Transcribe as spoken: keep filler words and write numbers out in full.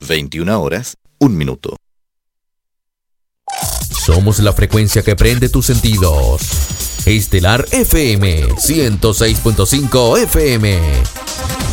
veintiuna horas, un minuto. Somos la frecuencia que prende tus sentidos. Estelar F M ciento seis punto cinco F M.